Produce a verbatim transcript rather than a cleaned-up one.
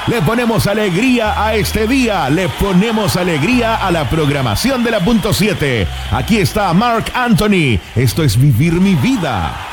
Le ponemos alegría a este día, le ponemos alegría a la programación de la punto siete. Aquí está Marc Anthony. Esto es Vivir mi vida.